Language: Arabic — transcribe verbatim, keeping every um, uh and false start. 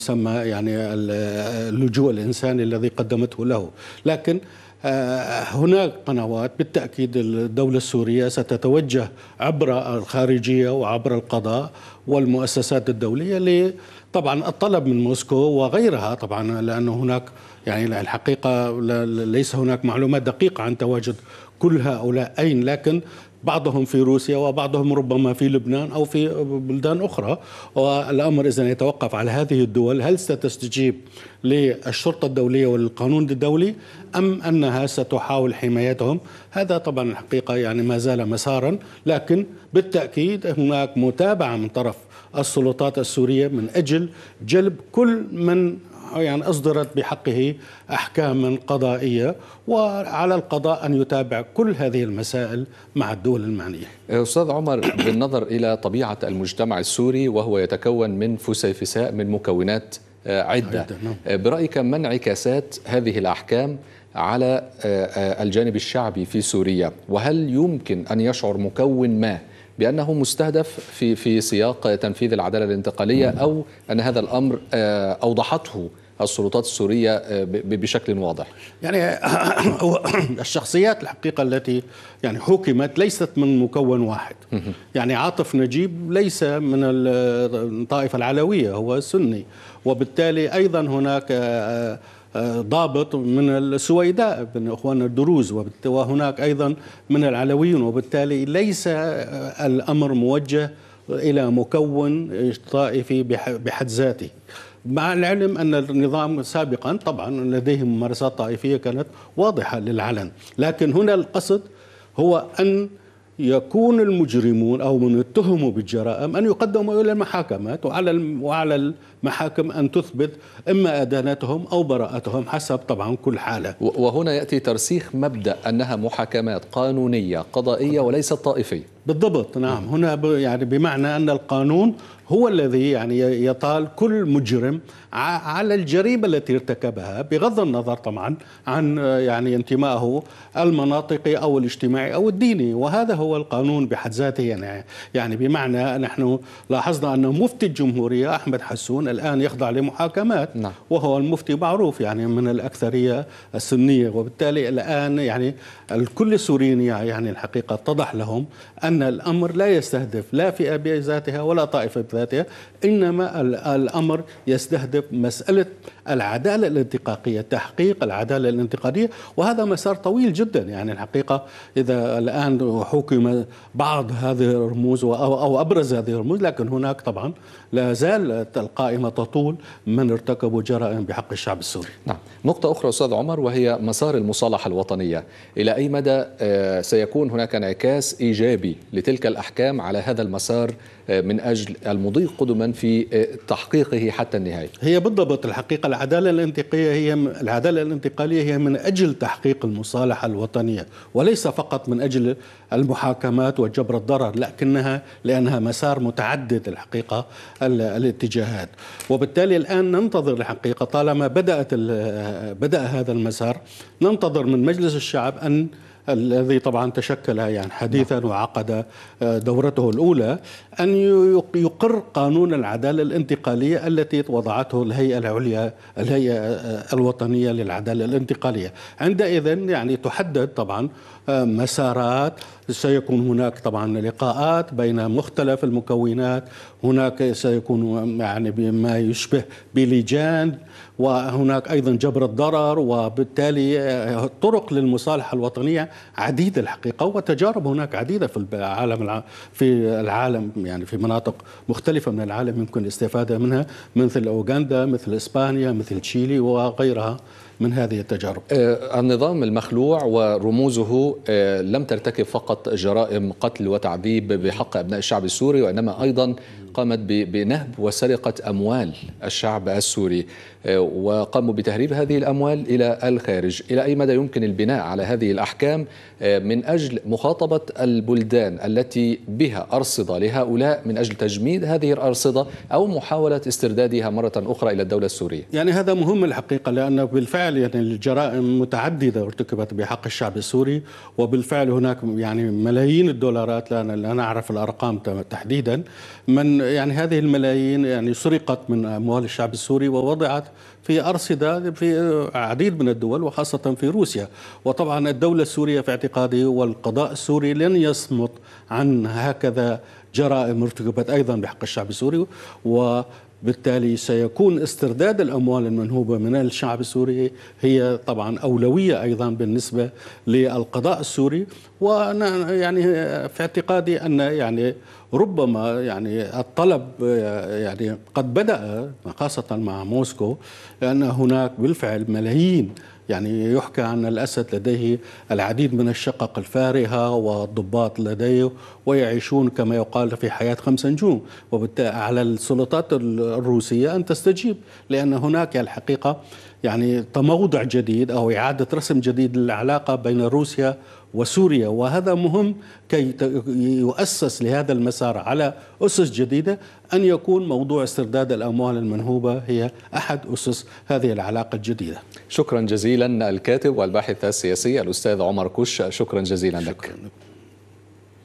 يسمى يعني اللجوء الإنساني الذي قدمته له. لكن هناك قنوات بالتأكيد الدولة السورية ستتوجه عبر الخارجية وعبر القضاء والمؤسسات الدولية طبعا الطلب من موسكو وغيرها، طبعا لأنه هناك يعني الحقيقة ليس هناك معلومات دقيقة عن تواجد كل هؤلاء أين، لكن بعضهم في روسيا وبعضهم ربما في لبنان أو في بلدان أخرى. والأمر إذن يتوقف على هذه الدول، هل ستستجيب للشرطة الدولية والقانون الدولي أم أنها ستحاول حمايتهم. هذا طبعا الحقيقة يعني ما زال مسارا، لكن بالتأكيد هناك متابعة من طرف السلطات السورية من أجل جلب كل من يعني أصدرت بحقه أحكام قضائية، وعلى القضاء أن يتابع كل هذه المسائل مع الدول المعنية. أستاذ عمر، بالنظر إلى طبيعة المجتمع السوري وهو يتكون من فسيفساء من مكونات عدة، برأيك ما انعكاسات هذه الأحكام على الجانب الشعبي في سوريا؟ وهل يمكن أن يشعر مكون ما بأنه مستهدف في في سياق تنفيذ العدالة الانتقالية، أو أن هذا الأمر أوضحته السلطات السورية بشكل واضح؟ يعني الشخصيات الحقيقة التي يعني حكمت ليست من مكون واحد. يعني عاطف نجيب ليس من الطائفة العلوية، هو سني، وبالتالي أيضا هناك ضابط من السويداء من إخوان الدروز، وهناك أيضا من العلويين، وبالتالي ليس الأمر موجه إلى مكون طائفي بحد ذاته، مع العلم أن النظام سابقا طبعا لديه ممارسات طائفية كانت واضحة للعلن. لكن هنا القصد هو أن يكون المجرمون أو من اتهموا بالجرائم أن يقدموا إلى المحاكمات، وعلى وعلى المحاكم أن تثبت إما أدانتهم أو براءتهم حسب طبعا كل حالة. وهنا يأتي ترسيخ مبدأ أنها محاكمات قانونية قضائية وليست طائفية. بالضبط، نعم. هنا يعني بمعنى أن القانون هو الذي يعني يطال كل مجرم على الجريمة التي ارتكبها، بغض النظر طبعا عن يعني انتمائه المناطقي أو الاجتماعي أو الديني، وهذا هو القانون بحد ذاته. يعني يعني بمعنى نحن لاحظنا أن مفتي الجمهورية أحمد حسون الآن يخضع لمحاكمات، نعم. وهو المفتي معروف يعني من الأكثرية السنية، وبالتالي الآن يعني الكل السوريين يعني الحقيقة اتضح لهم أن الأمر لا يستهدف لا فئة بذاتها ولا طائفة بذاتها، إنما الأمر يستهدف مسألة العدالة الانتقالية، تحقيق العدالة الانتقالية، وهذا مسار طويل جدا. يعني الحقيقة إذا الآن حكم بعض هذه الرموز أو أبرز هذه الرموز، لكن هناك طبعا لا زال القائمة تطول من ارتكبوا جرائم بحق الشعب السوري. نعم. نقطة أخرى أستاذ عمر، وهي مسار المصالحة الوطنية. إلى أي مدى سيكون هناك انعكاس إيجابي لتلك الأحكام على هذا المسار من أجل المضي قدما في تحقيقه حتى النهاية؟ هي بالضبط الحقيقة العدالة الانتقالية هي العدالة الانتقالية هي من أجل تحقيق المصالحة الوطنية، وليس فقط من أجل المحاكمات وجبر الضرر، لكنها لأنها مسار متعدد الحقيقة الاتجاهات. وبالتالي الآن ننتظر الحقيقة طالما بدأت بدأ هذا المسار، ننتظر من مجلس الشعب أن الذي طبعا تشكل يعني حديثا وعقد دورته الأولى أن يقر قانون العدالة الانتقالية التي وضعته الهيئة العليا الهيئة الوطنية للعدالة الانتقالية. عندئذ يعني تحدد طبعا مسارات، سيكون هناك طبعا لقاءات بين مختلف المكونات، هناك سيكون يعني بما يشبه بلجان، وهناك أيضا جبر الضرر، وبالتالي طرق للمصالحة الوطنية عديدة الحقيقة، وتجارب هناك عديدة في العالم في العالم يعني في مناطق مختلفة من العالم يمكن الاستفادة منها، مثل أوغندا، مثل إسبانيا، مثل تشيلي وغيرها من هذه التجارب. النظام المخلوع ورموزه لم ترتكب فقط جرائم قتل وتعذيب بحق أبناء الشعب السوري، وإنما أيضا قامت بنهب وسرقة أموال الشعب السوري، وقاموا بتهريب هذه الأموال إلى الخارج. إلى أي مدى يمكن البناء على هذه الأحكام من أجل مخاطبة البلدان التي بها أرصدة لهؤلاء من أجل تجميد هذه الأرصدة أو محاولة استردادها مرة أخرى إلى الدولة السورية؟ يعني هذا مهم الحقيقة، لأن بالفعل يعني الجرائم متعددة ارتكبت بحق الشعب السوري، وبالفعل هناك يعني ملايين الدولارات، لا نعرف الأرقام تحديدا، من يعني هذه الملايين يعني سرقت من أموال الشعب السوري ووضعت في أرصدة في عديد من الدول وخاصة في روسيا. وطبعا الدولة السورية في اعتقادي والقضاء السوري لن يصمت عن هكذا جرائم ارتكبت أيضا بحق الشعب السوري، وبالتالي سيكون استرداد الأموال المنهوبة من الشعب السوري هي طبعا أولوية أيضا بالنسبة للقضاء السوري. وأنا يعني في اعتقادي أن يعني ربما يعني الطلب يعني قد بدأ خاصة مع موسكو، لأن هناك بالفعل ملايين، يعني يحكى عن الأسد لديه العديد من الشقق الفارهة والضباط لديه ويعيشون كما يقال في حياة خمس نجوم. وبالتالي على السلطات الروسية أن تستجيب، لأن هناك الحقيقة يعني تموضع جديد أو إعادة رسم جديد للعلاقة بين روسيا وسوريا، وهذا مهم كي يؤسس لهذا المسار على أسس جديدة، أن يكون موضوع استرداد الأموال المنهوبة هي أحد أسس هذه العلاقة الجديدة. شكرا جزيلا الكاتب والباحث السياسي الأستاذ عمر كوش، شكرا جزيلا لك. شكرا.